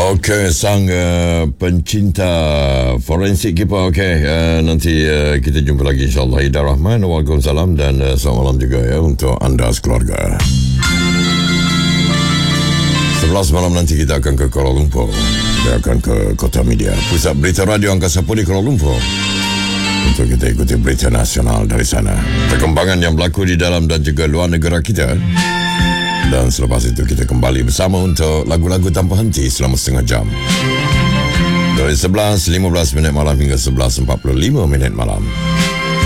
Okey, sang pencinta forensik kita. Okey, nanti kita jumpa lagi insyaAllah. Ida Rahman, waalaikumsalam dan selamat malam juga ya untuk anda sekeluarga. 11 malam nanti kita akan ke Kuala Lumpur. Kita akan ke Kota Media, Pusat Berita Radio Angkasa Puri Kuala Lumpur, untuk kita ikuti berita nasional dari sana, perkembangan yang berlaku di dalam dan juga luar negara kita. Dan selepas itu kita kembali bersama untuk lagu-lagu tanpa henti selama setengah jam, dari 11.15 minit malam hingga 11.45 minit malam.